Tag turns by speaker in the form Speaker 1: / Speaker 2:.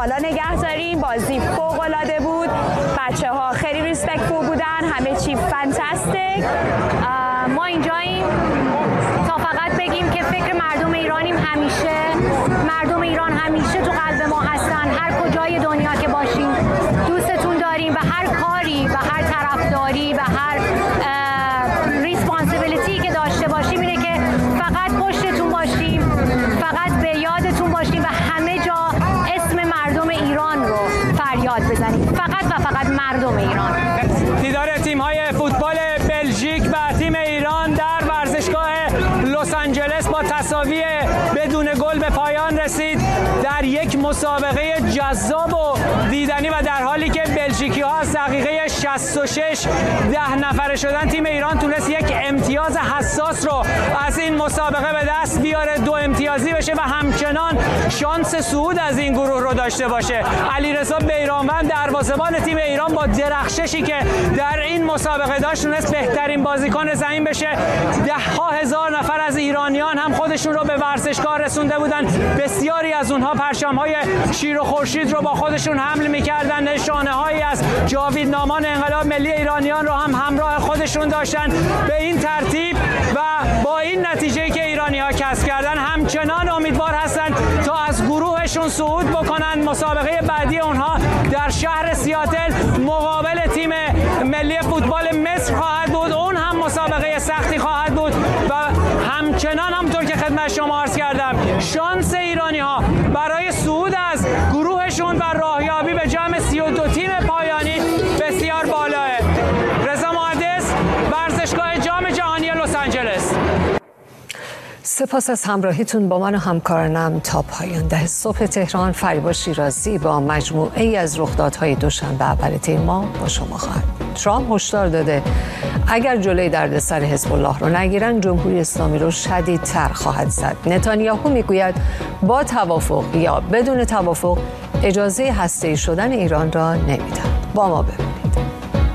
Speaker 1: بالا نگه داریم. بازی فوق العاده بود، بچه‌ها خیلی ریسپکتفول بودن، همه چی فانتاستیک. ما اینجاییم تا فقط بگیم که فکر مردم ایرانیم. مردم ایران همیشه تو قلب ما هستن. هر کجای دنیا که باشیم دوستتون داریم و هر کاری و هر طرفداری و هر ریسپانسیبیلیتی که داشته باشیم اینه که فقط پشتتون باشیم، فقط به یادتون باشیم و همه جا اسم مردم ایران رو فریاد بزنیم. فقط و فقط مردم ایران.
Speaker 2: دیدار تیم‌های فوتبال بلژیک و تیم ایران در ورزشگاه لس آنجلس با تساوی بدون گل به پایان رسید در یک مسابقه جذاب و دیدنی و در حالی که بلژیکی‌ها از دقیقه 66 10 نفره شدن، تیم ایران تونست یک امتیاز حساس رو از این مسابقه به دست بیاره، 2 امتیازی بشه و همچنان شانس صعود از این گروه رو داشته باشه. علیرضا بیرانوند دروازه‌بان تیم ایران با درخششی که در این مسابقه داشت تونست بهترین بازیکن زمین بشه. ده‌ها هزار نفر از ایرانیان هم خودشون رو به ورزشگاه رسونده بودن. بسیاری از اونها پرچم‌های شیر و خورشید رو با خودشون حمل می‌کردن. نشانه‌هایی از جاویدنامان انقلاب ملی ایرانیان رو هم همراه خودشون داشتن. به این ترتیب و با این نتیجه‌ای که ایرانی‌ها کسب کردن همچنان امیدوار هستند تا از گروهشون صعود بکنن. مسابقه بعدی اونها در شهر سیاتل مقابل تیم ملی فوتبال مصر خواهد بود. اون هم مسابقه سختی خواهد بود و همچنان همونطور که خدمت شما عرض کردم شانس ایرانی‌ها برای صعود از گروهشون و راهیابی به جمع 32 تیم پایانی بسیار بالاه. رضا مهندس، ورزشگاه جام جهانی لس آنجلس.
Speaker 3: سپاس از همراهیتون با من و همکارانم تا پایان ده صبح تهران. فریبا شیرازی با مجموعه ای از رخدادهای دوشنبه اول تیر ماه با شما خواهد. ترامپ هشدار داده اگر جلوی دردسر حزب الله رو نگیرن جمهوری اسلامی رو شدیدتر خواهد زد. نتانیاهو میگوید با توافق یا بدون توافق اجازه هسته‌ای شدن ایران را نمیدن. با ما ببینید.